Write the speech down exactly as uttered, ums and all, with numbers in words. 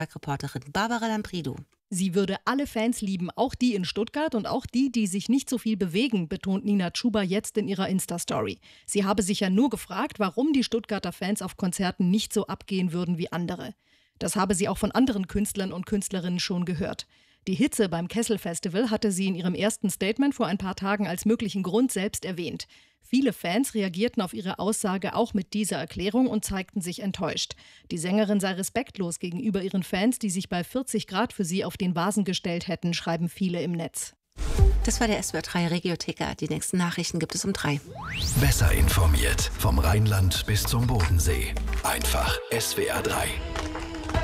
Reporterin Barbara Lamprido. Sie würde alle Fans lieben, auch die in Stuttgart und auch die, die sich nicht so viel bewegen, betont Nina Chuba jetzt in ihrer Insta-Story. Sie habe sich ja nur gefragt, warum die Stuttgarter Fans auf Konzerten nicht so abgehen würden wie andere. Das habe sie auch von anderen Künstlern und Künstlerinnen schon gehört. Die Hitze beim Kessel-Festival hatte sie in ihrem ersten Statement vor ein paar Tagen als möglichen Grund selbst erwähnt. Viele Fans reagierten auf ihre Aussage auch mit dieser Erklärung und zeigten sich enttäuscht. Die Sängerin sei respektlos gegenüber ihren Fans, die sich bei vierzig Grad für sie auf den Vasen gestellt hätten, schreiben viele im Netz. Das war der S W R drei Regioticker. Die nächsten Nachrichten gibt es um drei. Besser informiert vom Rheinland bis zum Bodensee. Einfach S W R drei.